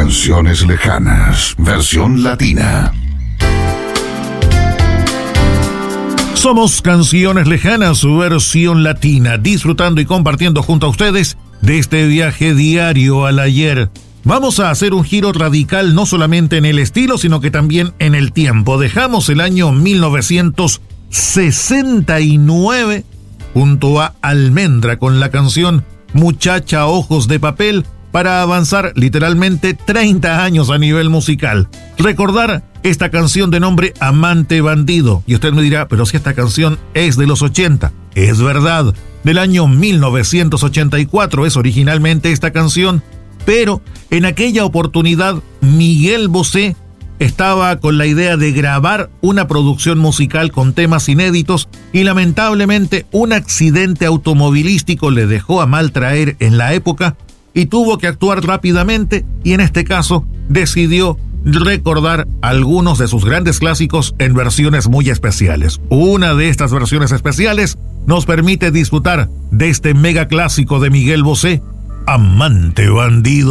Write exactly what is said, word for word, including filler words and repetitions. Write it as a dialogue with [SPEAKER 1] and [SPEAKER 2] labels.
[SPEAKER 1] Canciones lejanas, versión latina.
[SPEAKER 2] Somos Canciones Lejanas, su versión latina, disfrutando y compartiendo junto a ustedes de este viaje diario al ayer. Vamos a hacer un giro radical no solamente en el estilo, sino que también en el tiempo. Dejamos el año mil novecientos sesenta y nueve junto a Almendra con la canción Muchacha Ojos de Papel para avanzar literalmente treinta años a nivel musical. Recordar esta canción de nombre Amante Bandido. Y usted me dirá, pero si esta canción es de los ochenta. Es verdad, del año mil novecientos ochenta y cuatro es originalmente esta canción, pero en aquella oportunidad Miguel Bosé estaba con la idea de grabar una producción musical con temas inéditos y lamentablemente un accidente automovilístico le dejó a mal traer en la época y tuvo que actuar rápidamente, y en este caso decidió recordar algunos de sus grandes clásicos en versiones muy especiales. Una de estas versiones especiales nos permite disfrutar de este mega clásico de Miguel Bosé, Amante Bandido.